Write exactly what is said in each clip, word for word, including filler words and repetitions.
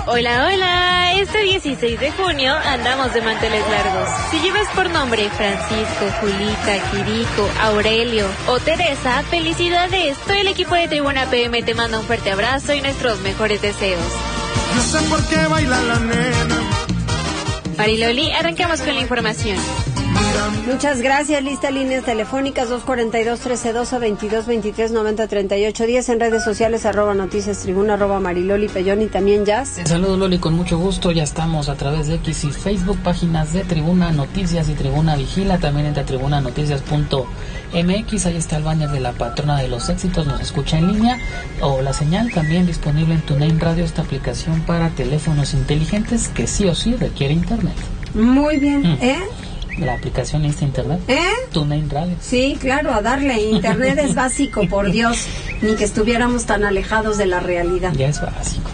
Hola, hola, este dieciséis de junio andamos de manteles largos. Si llevas por nombre Francisco, Julita, Quirico, Aurelio o Teresa, felicidades. Todo el equipo de Tribuna P M te manda un fuerte abrazo y nuestros mejores deseos. No sé por qué baila la nena. Mariloli, arrancamos con la información. Muchas gracias. Lista líneas telefónicas dos cuatro dos, trece doce, veintidós veintitrés, noventa treinta y ocho diez. En redes sociales arroba noticias tribuna, arroba Mariloli Pellón y también Jazz. Saludos, Loli, con mucho gusto. Ya estamos a través de X y Facebook, páginas de Tribuna Noticias y Tribuna Vigila. También entra tribuna noticias punto m x. Ahí está el banner de la patrona de los éxitos. Nos escucha en línea. O la señal también disponible en TuneIn Radio, esta aplicación para teléfonos inteligentes que sí o sí requiere internet. Muy bien, mm. ¿eh? La aplicación es internet. ¿Eh? TuneIn Radio. Sí, claro, a darle. Internet es básico, por Dios. Ni que estuviéramos tan alejados de la realidad. Ya es básico.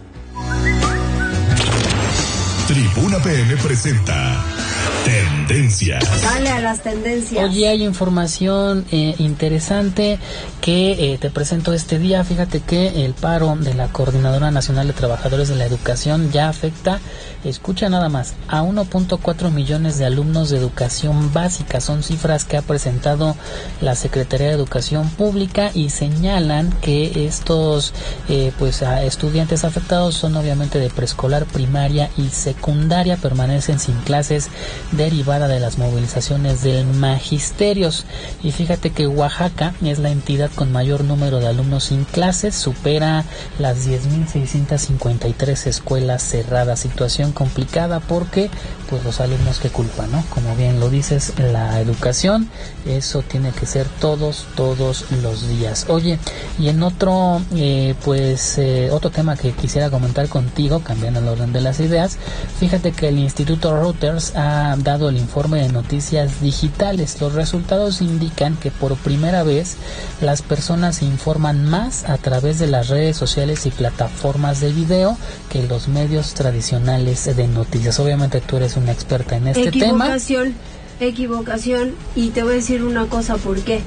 Tribuna P M presenta Tendencias. Dale a las tendencias. Hoy hay información eh, interesante que eh, te presento este día. Fíjate que el paro de la Coordinadora Nacional de Trabajadores de la Educación ya afecta, escucha nada más, a uno punto cuatro millones de alumnos de educación básica. Son cifras que ha presentado la Secretaría de Educación Pública y señalan que estos eh, pues a estudiantes afectados son obviamente de preescolar, primaria y secundaria. Permanecen sin clases derivada de las movilizaciones del magisterios. Y fíjate que Oaxaca es la entidad con mayor número de alumnos sin clases, supera las diez mil seiscientos cincuenta y tres escuelas cerradas. Situación complicada porque pues los alumnos, ¿qué culpa, no? Como bien lo dices, la educación, eso tiene que ser todos, todos los días. Oye, y en otro eh, pues eh, otro tema que quisiera comentar contigo, cambiando el orden de las ideas, fíjate que el Instituto Reuters ha dado el informe de noticias digitales. Los resultados indican que por primera vez las personas se informan más a través de las redes sociales y plataformas de video que los medios tradicionales de noticias. Obviamente tú eres una experta en este equivocación, tema. Equivocación, y te voy a decir una cosa, ¿por qué?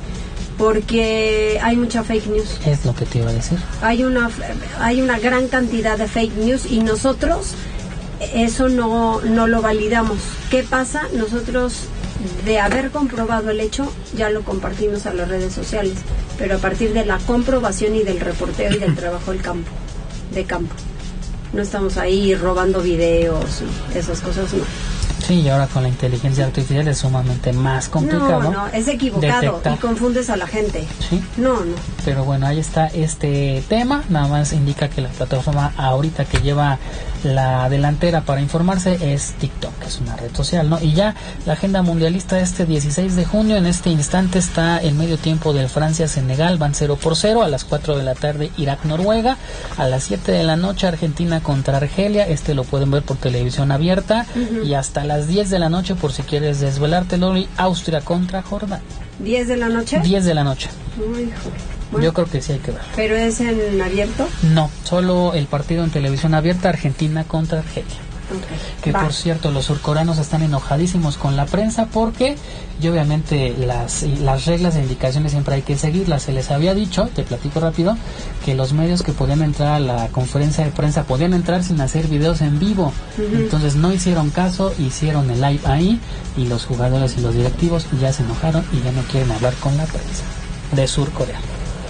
Porque hay mucha fake news. Es lo que te iba a decir. Hay una, hay una gran cantidad de fake news y nosotros eso no, no lo validamos. ¿Qué pasa? Nosotros, de haber comprobado el hecho, ya lo compartimos a las redes sociales, pero a partir de la comprobación y del reporteo y del trabajo del campo, de campo. No estamos ahí robando videos, esas cosas no. Sí, y ahora con la inteligencia artificial es sumamente más complicado. No, no, es equivocado detectar. Y confundes a la gente. Sí. No, no. Pero bueno, ahí está este tema. Nada más indica que la plataforma ahorita que lleva la delantera para informarse es TikTok, que es una red social, ¿no? Y ya la agenda mundialista este dieciséis de junio, en este instante está el medio tiempo del Francia-Senegal, van cero por cero, a las cuatro de la tarde Irak-Noruega, a las siete de la noche Argentina contra Argelia, este lo pueden ver por televisión abierta, uh-huh. Y hasta las diez de la noche, por si quieres desvelarte, Loli, Austria contra Jordania. ¿diez de la noche? diez de la noche. Uy, hijo. Bueno, yo creo que sí hay que ver. ¿Pero es en abierto? No, solo el partido en televisión abierta, Argentina contra Argelia. Okay. Que Va. Por cierto, los surcoreanos están enojadísimos con la prensa porque, y obviamente las, las reglas e indicaciones siempre hay que seguirlas. Se les había dicho, te platico rápido, que los medios que podían entrar a la conferencia de prensa podían entrar sin hacer videos en vivo. Uh-huh. Entonces no hicieron caso, hicieron el live ahí, y los jugadores y los directivos ya se enojaron y ya no quieren hablar con la prensa de Surcorea.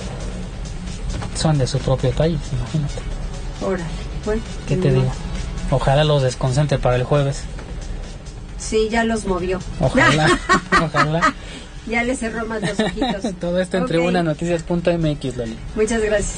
Son de su propio país, imagínate. Órale, bueno. ¿Qué te no. digo? Ojalá los desconcentre para el jueves. Sí, ya los movió. Ojalá, ojalá. Ya le cerró más los ojitos. Todo esto en okay. tribuna noticias punto m x, Loli. Muchas gracias.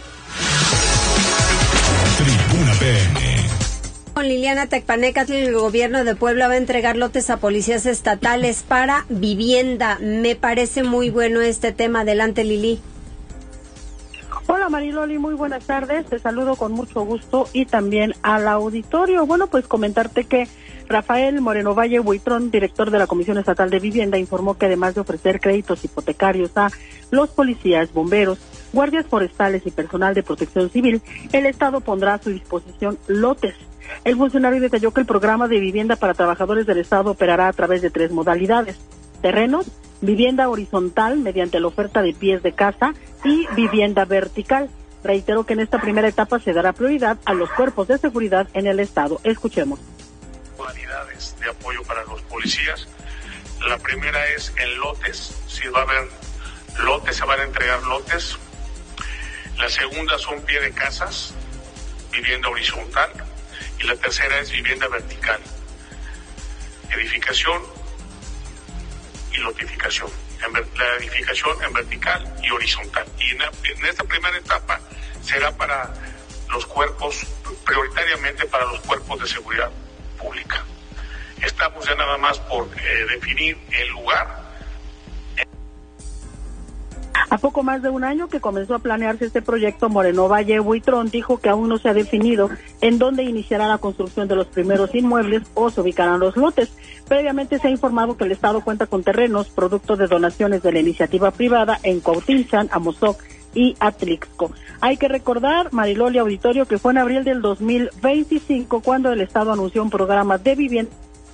Tribuna P M. Con Liliana Tecpanecatl, el gobierno de Puebla va a entregar lotes a policías estatales para vivienda. Me parece muy bueno este tema. Adelante, Lili. Hola Mariloli, muy buenas tardes, te saludo con mucho gusto y también al auditorio. Bueno, pues comentarte que Rafael Moreno Valle Buitrón, director de la Comisión Estatal de Vivienda, informó que además de ofrecer créditos hipotecarios a los policías, bomberos, guardias forestales y personal de protección civil, el Estado pondrá a su disposición lotes. El funcionario detalló que el programa de vivienda para trabajadores del Estado operará a través de tres modalidades: terrenos, vivienda horizontal mediante la oferta de pies de casa y vivienda vertical. reiteró que en esta primera etapa se dará prioridad a los cuerpos de seguridad en el estado. Escuchemos. Modalidades de apoyo para los policías. La primera es en lotes, si va a haber lotes, se van a entregar lotes. La segunda son pie de casas, vivienda horizontal. Y la tercera es vivienda vertical, edificación y lotificación. En ver, la edificación en vertical y horizontal. Y en, la, en esta primera etapa será para los cuerpos, prioritariamente para los cuerpos de seguridad pública. Estamos ya nada más por eh, definir el lugar. A poco más de un año que comenzó a planearse este proyecto, Moreno Valle Buitrón dijo que aún no se ha definido en dónde iniciará la construcción de los primeros inmuebles o se ubicarán los lotes. Previamente se ha informado que el Estado cuenta con terrenos producto de donaciones de la iniciativa privada en Cuautinchan, Amozoc y Atlixco. Hay que recordar, Mariloli Auditorio, que fue en abril del dos mil veinticinco cuando el Estado anunció un programa de vivienda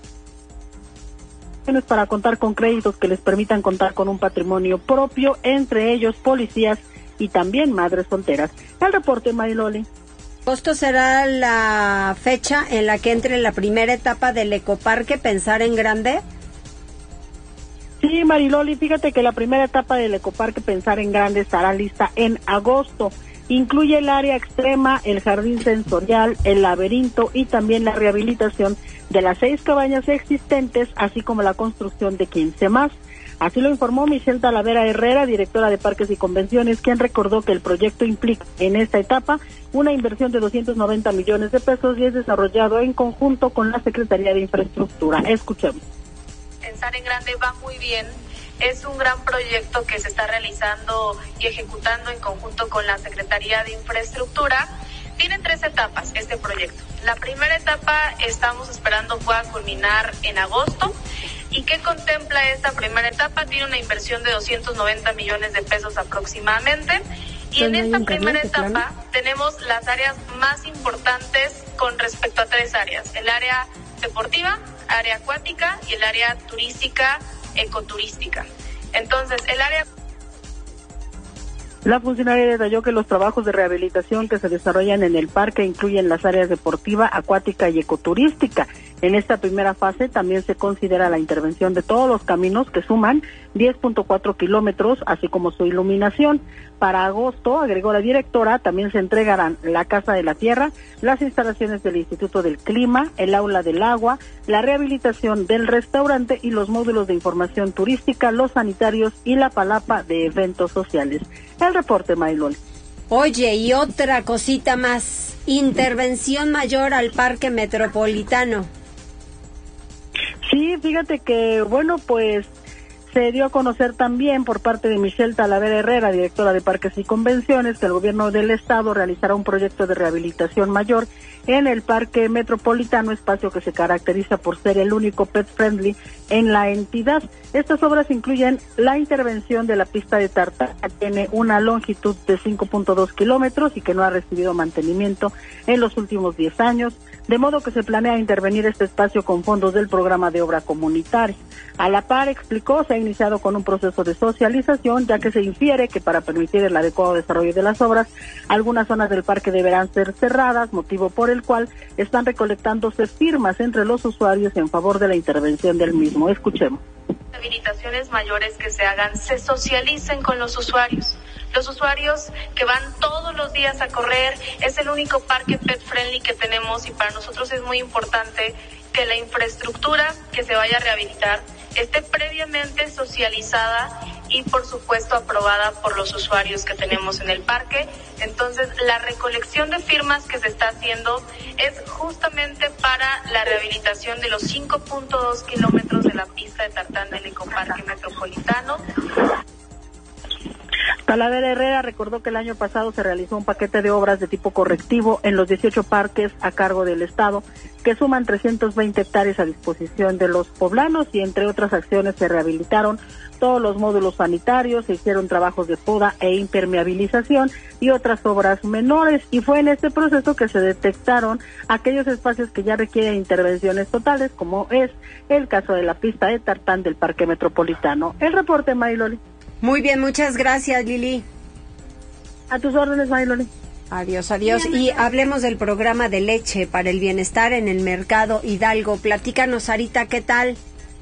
para contar con créditos que les permitan contar con un patrimonio propio, entre ellos policías y también madres solteras. El reporte, Mariloli. ¿Agosto será la fecha en la que entre la primera etapa del ecoparque Pensar en Grande? Sí, Mariloli, fíjate que la primera etapa del ecoparque Pensar en Grande estará lista en agosto. Incluye el área extrema, el jardín sensorial, el laberinto y también la rehabilitación de las seis cabañas existentes, así como la construcción de quince más. Así lo informó Michelle Talavera Herrera, directora de Parques y Convenciones, quien recordó que el proyecto implica en esta etapa una inversión de doscientos noventa millones de pesos y es desarrollado en conjunto con la Secretaría de Infraestructura. Escuchemos. Pensar en Grande va muy bien. Es un gran proyecto que se está realizando y ejecutando en conjunto con la Secretaría de Infraestructura. Tiene tres etapas este proyecto. La primera etapa estamos esperando pueda culminar en agosto. ¿Y qué contempla esta primera etapa? Tiene una inversión de doscientos noventa millones de pesos aproximadamente. Y en esta primera etapa tenemos las áreas más importantes con respecto a tres áreas. El área deportiva, área acuática y el área turística, ecoturística. Entonces, el área... La funcionaria detalló que los trabajos de rehabilitación que se desarrollan en el parque incluyen las áreas deportiva, acuática y ecoturística. En esta primera fase también se considera la intervención de todos los caminos que suman diez punto cuatro kilómetros, así como su iluminación. Para agosto, agregó la directora, también se entregarán la Casa de la Tierra, las instalaciones del Instituto del Clima, el Aula del Agua, la rehabilitación del restaurante y los módulos de información turística, los sanitarios y la palapa de eventos sociales. El reporte, Mayloli. Oye, y otra cosita más, intervención mayor al Parque Metropolitano. Sí, fíjate que, bueno, pues se dio a conocer también por parte de Michelle Talavera Herrera, directora de Parques y Convenciones, que el gobierno del estado realizará un proyecto de rehabilitación mayor en el Parque Metropolitano, espacio que se caracteriza por ser el único pet friendly en la entidad. Estas obras incluyen la intervención de la pista de tartana, que tiene una longitud de cinco punto dos kilómetros y que no ha recibido mantenimiento en los últimos diez años, de modo que se planea intervenir este espacio con fondos del programa de obra comunitaria. A la par, explicó, se ha iniciado con un proceso de socialización, ya que se infiere que para permitir el adecuado desarrollo de las obras, algunas zonas del parque deberán ser cerradas, motivo por el cual están recolectándose firmas entre los usuarios en favor de la intervención del mismo. Escuchemos. Habilitaciones mayores que se hagan, se socialicen con los usuarios. Los usuarios que van todos los días a correr, es el único parque pet friendly que tenemos y para nosotros es muy importante que la infraestructura que se vaya a rehabilitar esté previamente socializada y por supuesto aprobada por los usuarios que tenemos en el parque. Entonces la recolección de firmas que se está haciendo es justamente para la rehabilitación de los cinco punto dos kilómetros de la pista de tartán del Ecoparque Metropolitano. Talavera Herrera recordó que el año pasado se realizó un paquete de obras de tipo correctivo en los dieciocho parques a cargo del Estado, que suman trescientas veinte hectáreas a disposición de los poblanos y entre otras acciones se rehabilitaron todos los módulos sanitarios, se hicieron trabajos de poda e impermeabilización y otras obras menores, y fue en este proceso que se detectaron aquellos espacios que ya requieren intervenciones totales, como es el caso de la pista de tartán del Parque Metropolitano. El reporte, Mayloli. Muy bien, muchas gracias, Lili. A tus órdenes, Mariloli. Adiós, adiós. Y hablemos del programa de leche para el bienestar en el mercado Hidalgo. Platícanos, Sarita, ¿qué tal?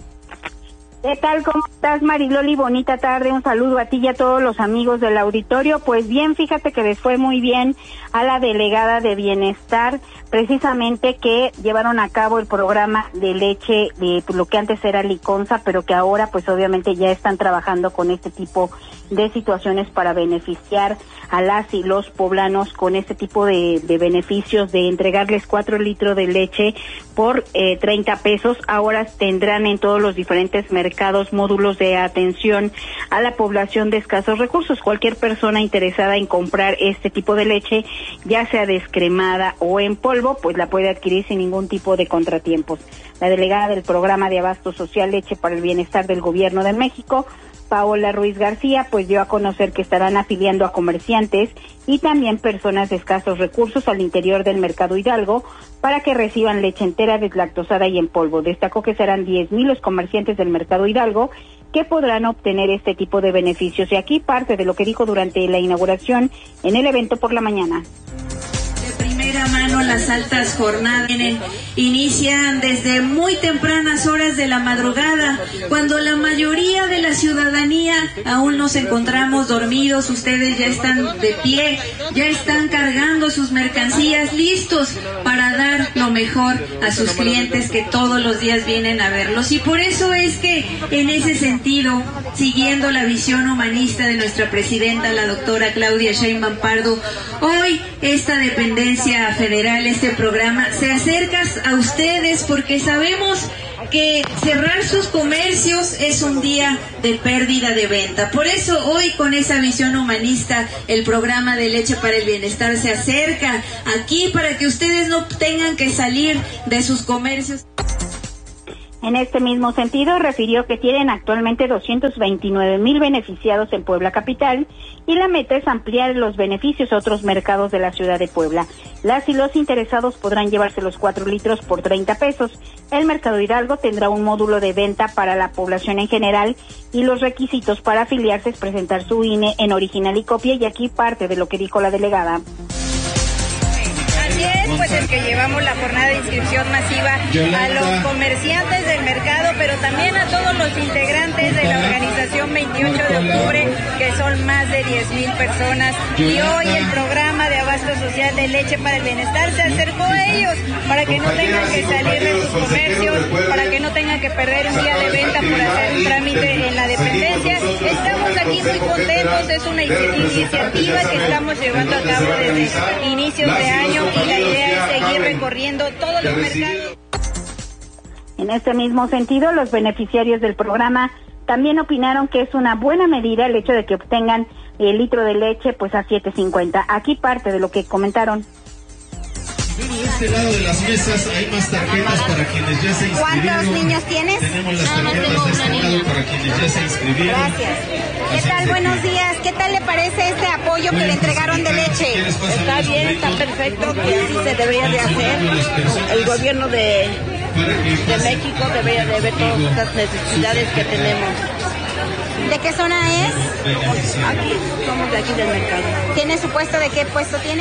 ¿Qué tal? ¿Cómo estás, Mariloli? Bonita tarde, un saludo a ti y a todos los amigos del auditorio. Pues bien, fíjate que les fue muy bien a la delegada de Bienestar, precisamente que llevaron a cabo el programa de leche, de lo que antes era Liconza, pero que ahora pues obviamente ya están trabajando con este tipo de situaciones para beneficiar a las y los poblanos con este tipo de, de beneficios de entregarles cuatro litros de leche por eh, treinta pesos. Ahora tendrán en todos los diferentes mercados módulos de atención a la población de escasos recursos. Cualquier persona interesada en comprar este tipo de leche, ya sea descremada o en polvo, pues la puede adquirir sin ningún tipo de contratiempos. La delegada del programa de abasto social Leche para el Bienestar del Gobierno de México, Paola Ruiz García, pues dio a conocer que estarán afiliando a comerciantes y también personas de escasos recursos al interior del mercado Hidalgo para que reciban leche entera, deslactosada y en polvo. Destacó que serán diez mil los comerciantes del mercado Hidalgo que podrán obtener este tipo de beneficios. Y aquí parte de lo que dijo durante la inauguración en el evento por la mañana. Primera mano, las altas jornadas vienen, inician desde muy tempranas horas de la madrugada, cuando la mayoría de la ciudadanía aún nos encontramos dormidos. Ustedes ya están de pie, ya están cargando sus mercancías, listos para dar lo mejor a sus clientes que todos los días vienen a verlos. Y por eso es que en ese sentido, siguiendo la visión humanista de nuestra presidenta, la doctora Claudia Sheinbaum Pardo, hoy esta dependencia federal, este programa se acerca a ustedes porque sabemos que cerrar sus comercios es un día de pérdida de venta. Por eso hoy, con esa visión humanista, el programa de Leche para el Bienestar se acerca aquí para que ustedes no tengan que salir de sus comercios. En este mismo sentido, refirió que tienen actualmente doscientos veintinueve mil beneficiados en Puebla Capital y la meta es ampliar los beneficios a otros mercados de la ciudad de Puebla. Las y los interesados podrán llevarse los cuatro litros por treinta pesos. El mercado Hidalgo tendrá un módulo de venta para la población en general y los requisitos para afiliarse es presentar su I N E en original y copia, y aquí parte de lo que dijo la delegada. Pues el que llevamos la jornada de inscripción masiva a los comerciantes del mercado, pero también a todos los integrantes de la organización veintiocho de octubre, que son más de diez mil personas. Y hoy el programa de abasto social de Leche para el Bienestar se acercó a ellos para que no tengan que salir de sus comercios, para que no tengan que perder un día de venta por hacer un trámite en la dependencia. Estamos aquí muy contentos, es una iniciativa que estamos llevando a cabo desde inicios de año y la idea es seguir recorriendo todos los mercados. En este mismo sentido, los beneficiarios del programa también opinaron que es una buena medida el hecho de que obtengan el litro de leche pues a siete cincuenta. Aquí parte de lo que comentaron. Bueno, de este lado de las mesas hay más tarjetas para quienes ya se inscribieron. ¿Cuántos niños tienes? Tenemos las tarjetas de este lado para quienes ya se inscribieron. Gracias. ¿Qué tal? Buenos días. ¿Qué tal le parece este apoyo que le entregaron de leche? Está bien, está perfecto, que así se debería de hacer. El gobierno de, de México debería de ver todas estas necesidades que tenemos. ¿De qué zona es? Aquí, somos de aquí del mercado. ¿Tiene su puesto? ¿De qué puesto tiene?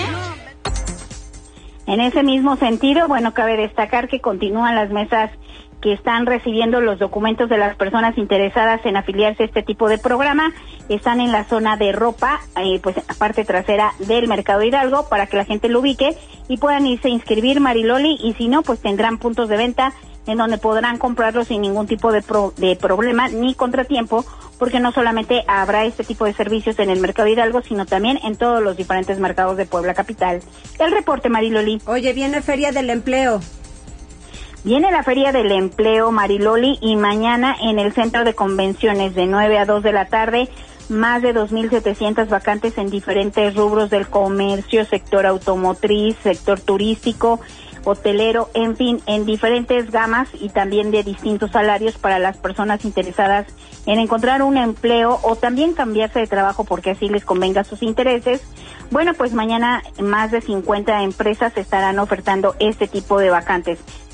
En ese mismo sentido, bueno, cabe destacar que continúan las mesas que están recibiendo los documentos de las personas interesadas en afiliarse a este tipo de programa. Están en la zona de ropa, eh, pues parte trasera del mercado Hidalgo, para que la gente lo ubique y puedan irse a inscribir, Mariloli, y si no, pues tendrán puntos de venta en donde podrán comprarlo sin ningún tipo de, pro, de problema ni contratiempo, porque no solamente habrá este tipo de servicios en el mercado Hidalgo, sino también en todos los diferentes mercados de Puebla Capital. El reporte, Mariloli. Oye, viene Feria del Empleo. Viene la Feria del Empleo, Mariloli, y mañana en el Centro de Convenciones de nueve a dos de la tarde, más de dos mil setecientas vacantes en diferentes rubros del comercio, sector automotriz, sector turístico, hotelero, en fin, en diferentes gamas y también de distintos salarios para las personas interesadas en encontrar un empleo o también cambiarse de trabajo porque así les convenga sus intereses. Bueno, pues mañana más de cincuenta empresas estarán ofertando este tipo de vacantes.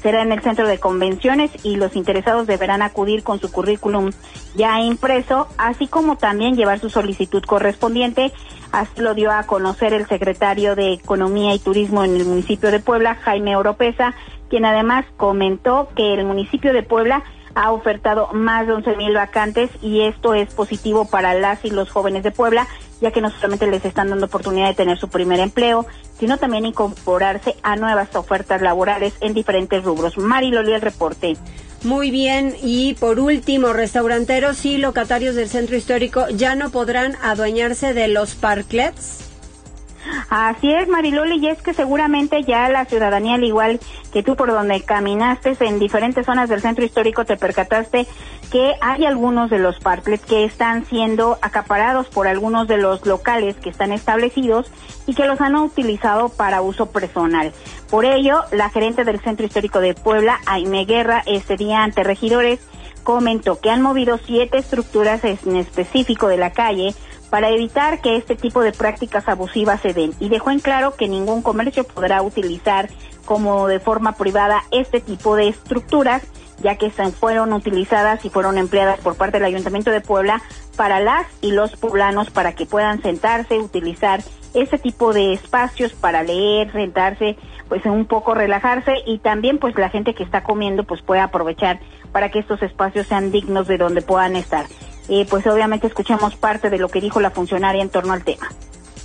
será en el centro de convenciones y los interesados deberán acudir con su currículum ya impreso, así como también llevar su solicitud correspondiente. Así lo dio a conocer el secretario de Economía y Turismo en el municipio de Puebla, Jaime Oropesa, quien además comentó que el municipio de Puebla ha ofertado más de once mil vacantes y esto es positivo para las y los jóvenes de Puebla, ya que no solamente les están dando oportunidad de tener su primer empleo, sino también incorporarse a nuevas ofertas laborales en diferentes rubros. Mari Loli, el reporte. Muy bien, y por último, restauranteros y locatarios del centro histórico ya no podrán adueñarse de los parklets. Así es, Mariloli, y es que seguramente ya la ciudadanía, al igual que tú por donde caminaste en diferentes zonas del centro histórico, te percataste que hay algunos de los parklets que están siendo acaparados por algunos de los locales que están establecidos y que los han utilizado para uso personal. Por ello, la gerente del centro histórico de Puebla, Aime Guerra, este día ante regidores, comentó que han movido siete estructuras en específico de la calle para evitar que este tipo de prácticas abusivas se den, y dejó en claro que ningún comercio podrá utilizar como de forma privada este tipo de estructuras, ya que fueron utilizadas y fueron empleadas por parte del Ayuntamiento de Puebla para las y los poblanos para que puedan sentarse, utilizar este tipo de espacios para leer, sentarse, pues un poco relajarse, y también pues la gente que está comiendo pues pueda aprovechar para que estos espacios sean dignos de donde puedan estar. Eh, pues obviamente escuchamos parte de lo que dijo la funcionaria en torno al tema.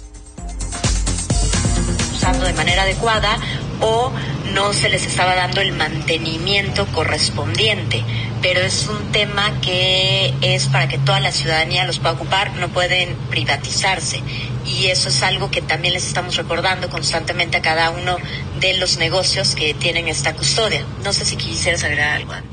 Usando de manera adecuada o no se les estaba dando el mantenimiento correspondiente, pero es un tema que es para que toda la ciudadanía los pueda ocupar, no pueden privatizarse, y eso es algo que también les estamos recordando constantemente a cada uno de los negocios que tienen esta custodia. No sé si quisieras agregar algo, Andy.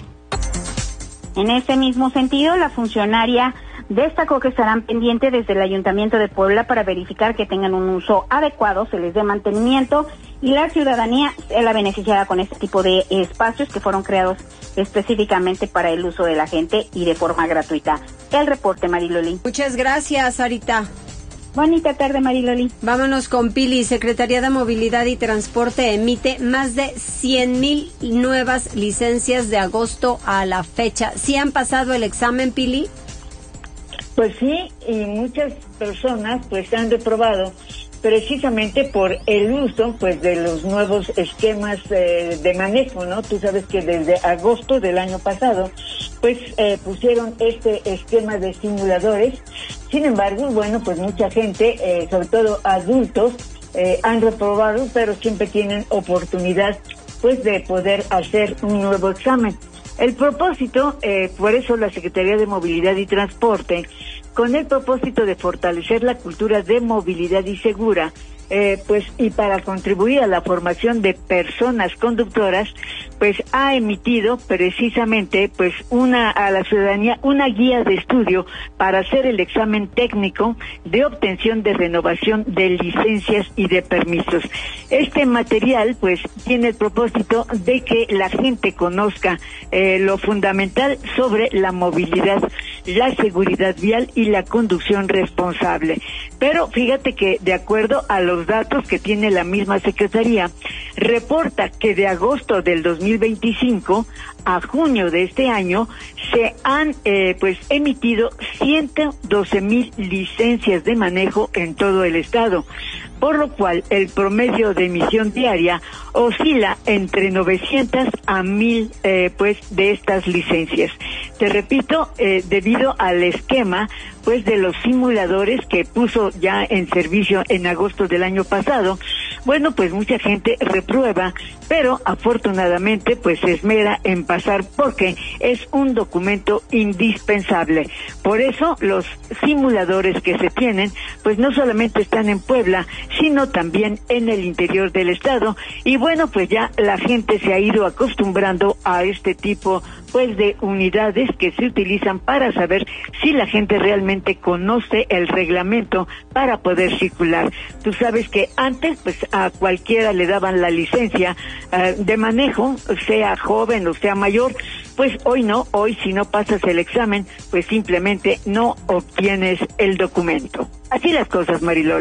En este mismo sentido, la funcionaria destacó que estarán pendientes desde el Ayuntamiento de Puebla para verificar que tengan un uso adecuado, se les dé mantenimiento y la ciudadanía es la beneficiada con este tipo de espacios que fueron creados específicamente para el uso de la gente y de forma gratuita. El reporte, Mariloli. Muchas gracias, Sarita. Bonita tarde, Mariloli. Vámonos con Pili. Secretaría de Movilidad y Transporte emite más de cien mil nuevas licencias de agosto a la fecha. ¿Sí han pasado el examen, Pili? Pues sí, y muchas personas pues han reprobado precisamente por el uso pues de los nuevos esquemas eh, de manejo, ¿no? Tú sabes que desde agosto del año pasado pues eh, pusieron este esquema de simuladores. Sin embargo, bueno, pues mucha gente, eh, sobre todo adultos, eh, han reprobado, pero siempre tienen oportunidad pues de poder hacer un nuevo examen. El propósito, eh, por eso la Secretaría de Movilidad y Transporte, con el propósito de fortalecer la cultura de movilidad y segura, eh, pues y para contribuir a la formación de personas conductoras, pues ha emitido precisamente pues una a la ciudadanía una guía de estudio para hacer el examen técnico de obtención de renovación de licencias y de permisos. Este material pues tiene el propósito de que la gente conozca eh, lo fundamental sobre la movilidad, la seguridad vial y la conducción responsable. Pero fíjate que de acuerdo a los datos que tiene la misma Secretaría, reporta que de agosto del dos mil veinticinco a junio de este año se han eh, pues emitido ciento doce mil licencias de manejo en todo el estado, por lo cual el promedio de emisión diaria oscila entre novecientas a mil eh, pues de estas licencias. Te repito, eh, debido al esquema pues de los simuladores que puso ya en servicio en agosto del año pasado, bueno, pues mucha gente reprueba, pero afortunadamente pues se esmera en pasar porque es un documento indispensable. Por eso los simuladores que se tienen pues no solamente están en Puebla, sino también en el interior del estado, y bueno, pues ya la gente se ha ido acostumbrando a este tipo pues de unidades que se utilizan para saber si la gente realmente conoce el reglamento para poder circular. Tú sabes que antes pues a cualquiera le daban la licencia uh, de manejo, sea joven o sea mayor, pues hoy no, hoy si no pasas el examen, pues simplemente no obtienes el documento. Así las cosas, Mariloli.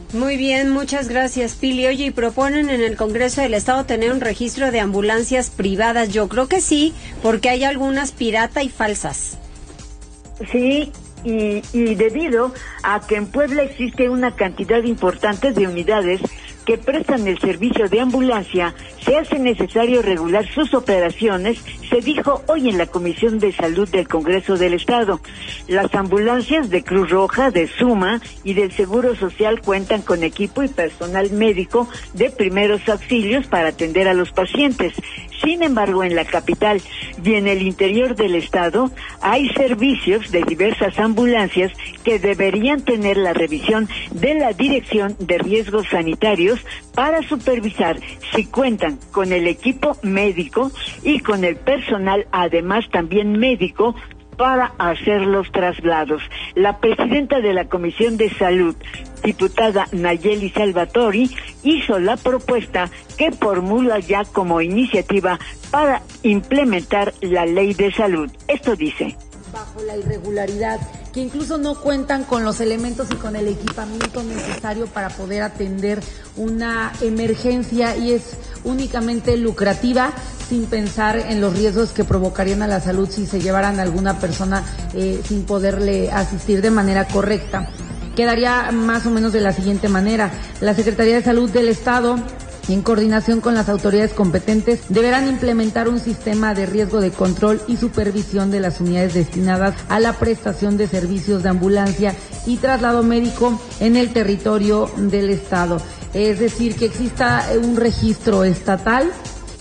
Muy bien, muchas gracias, Pili. Oye, y proponen en el Congreso del Estado tener un registro de ambulancias privadas. Yo creo que sí, porque hay algunas pirata y falsas. Sí, y, y debido a que en Puebla existe una cantidad importante de unidades que prestan el servicio de ambulancia, se hace necesario regular sus operaciones, se dijo hoy en la Comisión de Salud del Congreso del Estado. Las ambulancias de Cruz Roja, de Suma y del Seguro Social cuentan con equipo y personal médico de primeros auxilios para atender a los pacientes. Sin embargo, en la capital y en el interior del estado hay servicios de diversas ambulancias que deberían tener la revisión de la Dirección de Riesgos Sanitarios para supervisar si cuentan con el equipo médico y con el personal, además también médico, para hacer los traslados. La presidenta de la Comisión de Salud, diputada Nayeli Salvatori, hizo la propuesta que formula ya como iniciativa para implementar la ley de salud. Esto dice: bajo la irregularidad, que incluso no cuentan con los elementos y con el equipamiento necesario para poder atender una emergencia y es únicamente lucrativa, sin pensar en los riesgos que provocarían a la salud si se llevaran a alguna persona eh, sin poderle asistir de manera correcta. Quedaría más o menos de la siguiente manera: la Secretaría de Salud del Estado, en coordinación con las autoridades competentes, deberán implementar un sistema de riesgo de control y supervisión de las unidades destinadas a la prestación de servicios de ambulancia y traslado médico en el territorio del Estado. Es decir, que exista un registro estatal.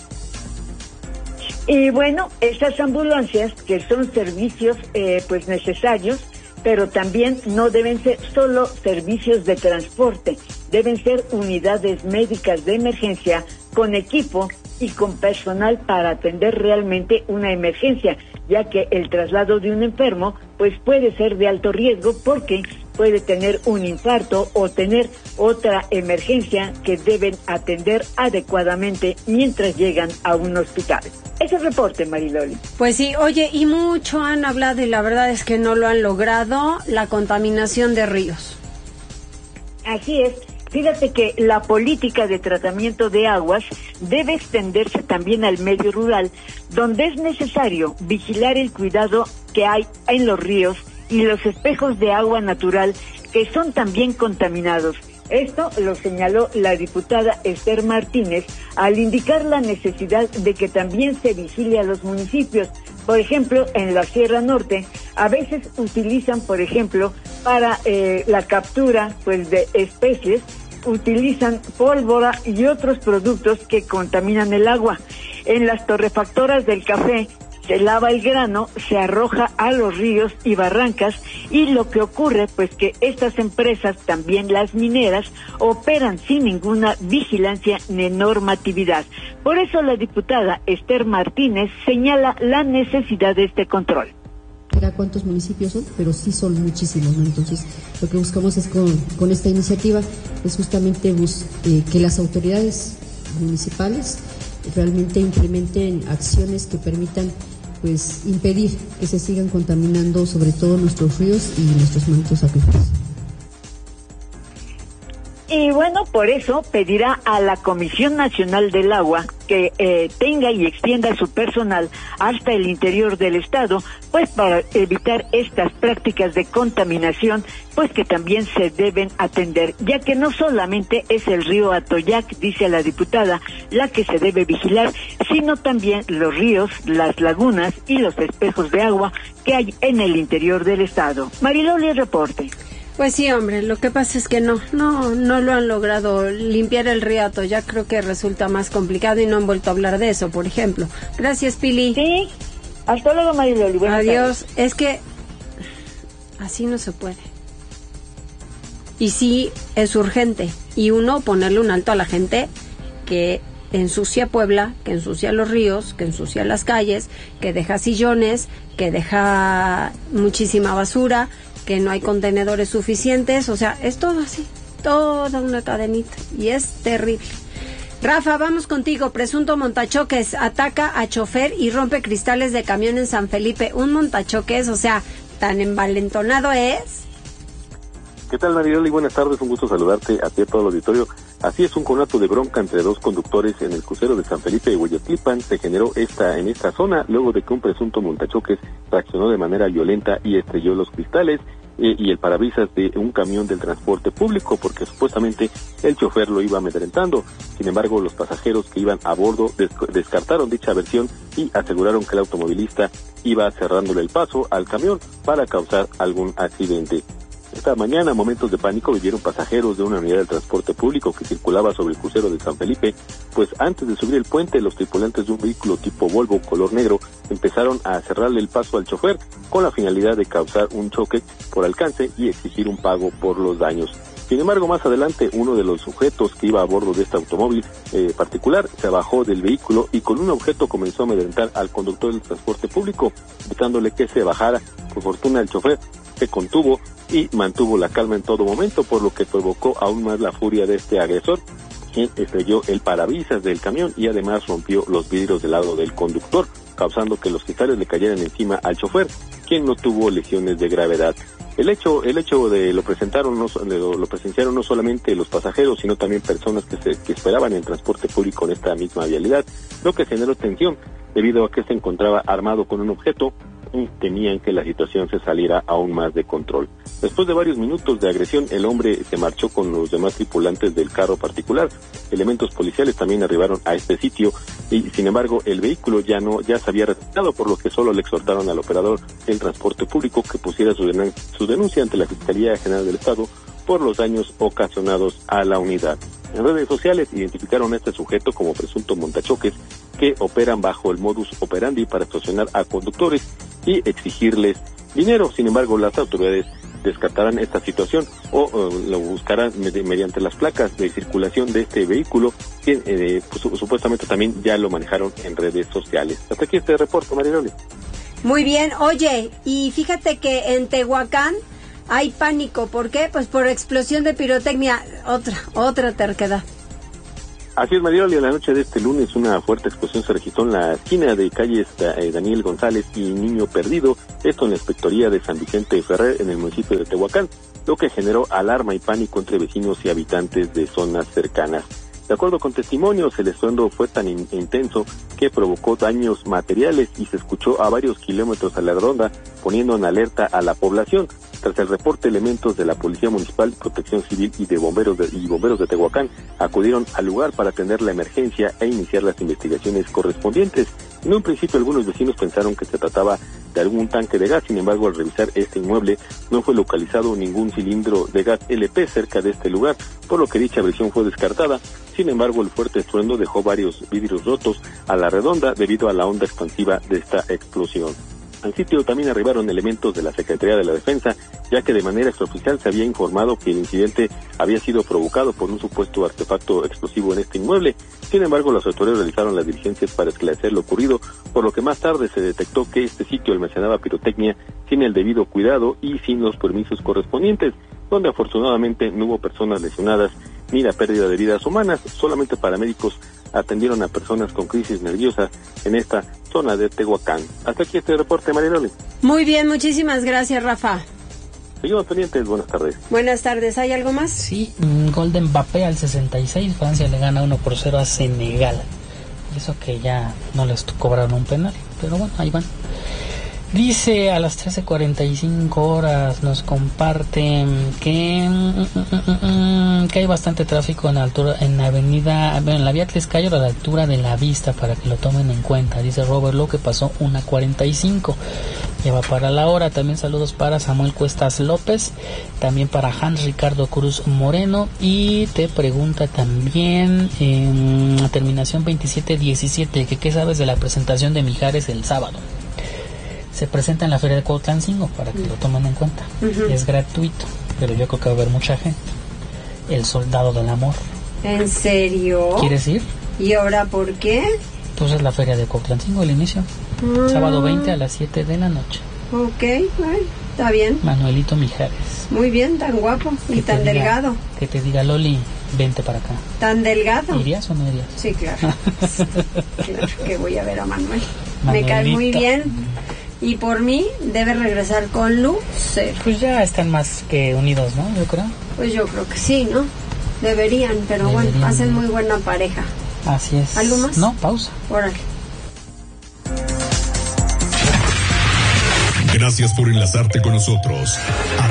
Y bueno, esas ambulancias que son servicios eh, pues necesarios, pero también no deben ser solo servicios de transporte, deben ser unidades médicas de emergencia con equipo y con personal para atender realmente una emergencia, ya que el traslado de un enfermo pues puede ser de alto riesgo porque puede tener un infarto o tener otra emergencia que deben atender adecuadamente mientras llegan a un hospital. Ese reporte, Mariloli. Pues sí, oye, y mucho han hablado y la verdad es que no lo han logrado, la contaminación de ríos. Así es. Fíjate que la política de tratamiento de aguas debe extenderse también al medio rural, donde es necesario vigilar el cuidado que hay en los ríos y los espejos de agua natural que son también contaminados. Esto lo señaló la diputada Esther Martínez al indicar la necesidad de que también se vigile a los municipios. Por ejemplo, en la Sierra Norte, a veces utilizan, por ejemplo, para eh, la captura pues de especies, utilizan pólvora y otros productos que contaminan el agua. En las torrefactoras del café se lava el grano, se arroja a los ríos y barrancas, y lo que ocurre pues que estas empresas, también las mineras, operan sin ninguna vigilancia ni normatividad. Por eso la diputada Esther Martínez señala la necesidad de este control. Cuántos municipios son, pero sí son muchísimos, ¿no? Entonces, lo que buscamos es con, con esta iniciativa es justamente bus, eh, que las autoridades municipales realmente implementen acciones que permitan pues impedir que se sigan contaminando sobre todo nuestros ríos y nuestros mantos acuíferos. Y bueno, por eso pedirá a la Comisión Nacional del Agua que eh, tenga y extienda su personal hasta el interior del estado, pues para evitar estas prácticas de contaminación, pues que también se deben atender, ya que no solamente es el río Atoyac, dice la diputada, la que se debe vigilar, sino también los ríos, las lagunas y los espejos de agua que hay en el interior del estado. Mariloli, reporte. Pues sí, hombre, lo que pasa es que no, no, no lo han logrado limpiar el río Atoyac, creo que resulta más complicado y no han vuelto a hablar de eso, por ejemplo. Gracias, Pili. Sí, hasta luego, Mariloli. Adiós. Es que así no se puede. Y sí, es urgente. Y uno, ponerle un alto a la gente que ensucia Puebla, que ensucia los ríos, que ensucia las calles, que deja sillones, que deja muchísima basura, que no hay contenedores suficientes, o sea, es todo así, toda una cadenita, y es terrible. Rafa, vamos contigo. Presunto montachoques ataca a chofer y rompe cristales de camión en San Felipe. Un montachoques, o sea, tan envalentonado es ¿Qué tal, Mariloli? Buenas tardes, un gusto saludarte a ti y a todo el auditorio. Así es, un conato de bronca entre dos conductores en el crucero de San Felipe de Hueyotlipan se generó esta en esta zona luego de que un presunto montachoques reaccionó de manera violenta y estrelló los cristales eh, y el parabrisas de un camión del transporte público porque supuestamente el chofer lo iba amedrentando. Sin embargo, los pasajeros que iban a bordo des- descartaron dicha versión y aseguraron que el automovilista iba cerrándole el paso al camión para causar algún accidente. Esta mañana, momentos de pánico vivieron pasajeros de una unidad del transporte público que circulaba sobre el crucero de San Felipe, pues antes de subir el puente, los tripulantes de un vehículo tipo Volvo color negro empezaron a cerrarle el paso al chofer con la finalidad de causar un choque por alcance y exigir un pago por los daños. Sin embargo, más adelante, uno de los sujetos que iba a bordo de este automóvil eh, particular se bajó del vehículo y con un objeto comenzó a amedrentar al conductor del transporte público, gritándole que se bajara. Por fortuna, el chofer se contuvo y mantuvo la calma en todo momento, por lo que provocó aún más la furia de este agresor, quien estrelló el parabrisas del camión y además rompió los vidrios del lado del conductor, causando que los cristales le cayeran encima al chofer, quien no tuvo lesiones de gravedad. El hecho, el hecho de lo presentaron, no, lo, lo presenciaron no solamente los pasajeros, sino también personas que, se, que esperaban el transporte público en esta misma vialidad, lo que generó tensión debido a que se encontraba armado con un objeto y temían que la situación se saliera aún más de control. Después de varios minutos de agresión, el hombre se marchó con los demás tripulantes del carro particular. Elementos policiales también arribaron a este sitio y, sin embargo, el vehículo ya no ya se había retirado, por lo que solo le exhortaron al operador del transporte público que pusiera su, denun- su denuncia ante la Fiscalía General del Estado por los daños ocasionados a la unidad. En redes sociales identificaron a este sujeto como presunto montachoques que operan bajo el modus operandi para extorsionar a conductores y exigirles dinero. Sin embargo, las autoridades descartarán esta situación o uh, lo buscarán med- mediante las placas de circulación de este vehículo que eh, pues, su- supuestamente también ya lo manejaron en redes sociales. Hasta aquí este reporte, Mariloli. Muy bien, oye, y fíjate que en Tehuacán hay pánico. ¿Por qué? Pues por explosión de pirotecnia. Otra, otra terquedad. Así es, Mariloli, en la noche de este lunes una fuerte explosión se registró en la esquina de calles eh, Daniel González y Niño Perdido, esto en la inspectoría de San Vicente de Ferrer en el municipio de Tehuacán, lo que generó alarma y pánico entre vecinos y habitantes de zonas cercanas. De acuerdo con testimonios, el estruendo fue tan in- intenso que provocó daños materiales y se escuchó a varios kilómetros a la redonda, poniendo en alerta a la población. Tras el reporte, elementos de la Policía Municipal, Protección Civil y de bomberos de, y bomberos de Tehuacán acudieron al lugar para atender la emergencia e iniciar las investigaciones correspondientes. En un principio, algunos vecinos pensaron que se trataba de algún tanque de gas. Sin embargo, al revisar este inmueble, no fue localizado ningún cilindro de gas L P cerca de este lugar, por lo que dicha versión fue descartada. Sin embargo, el fuerte estruendo dejó varios vidrios rotos a la redonda debido a la onda expansiva de esta explosión. Al sitio también arribaron elementos de la Secretaría de la Defensa, ya que de manera extraoficial se había informado que el incidente había sido provocado por un supuesto artefacto explosivo en este inmueble. Sin embargo, las autoridades realizaron las diligencias para esclarecer lo ocurrido, por lo que más tarde se detectó que este sitio almacenaba pirotecnia sin el debido cuidado y sin los permisos correspondientes, donde afortunadamente no hubo personas lesionadas ni la pérdida de vidas humanas. Solamente paramédicos atendieron a personas con crisis nerviosa en esta zona de Tehuacán. Hasta aquí este reporte, Mariloli. Muy bien, muchísimas gracias, Rafa. Seguimos pendientes, buenas tardes. Buenas tardes, ¿hay algo más? Sí, gol de Mbappé al sesenta y seis, Francia le gana uno por cero a Senegal. Eso que ya no les cobraron un penal, pero bueno, ahí van. Dice a las trece cuarenta y cinco horas, nos comparten que, que hay bastante tráfico en la altura, en la avenida, en la vía Tliscayo a la altura de La Vista, para que lo tomen en cuenta. Dice Robert, lo que pasó una cuarenta y cinco. Lleva para la hora. También saludos para Samuel Cuestas López, también para Hans Ricardo Cruz Moreno, y te pregunta también en la terminación veintisiete diecisiete que qué sabes de la presentación de Mijares el sábado. Se presenta en la Feria de Cuautlancingo, para que lo tomen en cuenta. Uh-huh. Es gratuito, pero yo creo que va a haber mucha gente. El Soldado del Amor. ¿En serio? ¿Quieres ir? ¿Y ahora por qué? Pues es la Feria de Cuautlancingo, el inicio. Uh-huh. Sábado veinte a las siete de la noche. Ok, bueno, está bien. Manuelito Mijares. Muy bien, tan guapo y tan diga, delgado. Que te diga, Loli, vente para acá. ¿Tan delgado? ¿Irías o no irías? Sí, claro. Claro que voy a ver a Manuel. Manuelito. Me cae muy bien. Y por mí debe regresar con Lucero. Pues ya están más que unidos, ¿no? Yo creo. Pues yo creo que sí, ¿no? Deberían, pero Deberían. bueno, hacen muy buena pareja. Así es. ¿Algo más? No, pausa. Órale. Gracias por enlazarte con nosotros.